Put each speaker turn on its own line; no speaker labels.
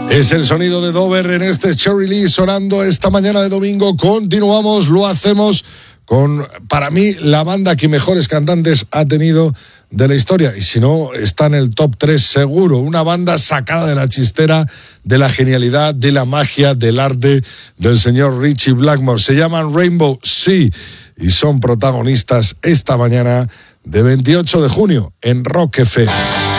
Es el sonido de Dover en este Cherry Lee sonando esta mañana de domingo. Continuamos, lo hacemos con, para mí, la banda que mejores cantantes ha tenido de la historia. Y si no, está en el top 3 seguro. Una banda sacada de la chistera, de la genialidad, de la magia, del arte del señor Ritchie Blackmore. Se llaman Rainbow Sea y son protagonistas esta mañana de 28 de junio en Rock FM.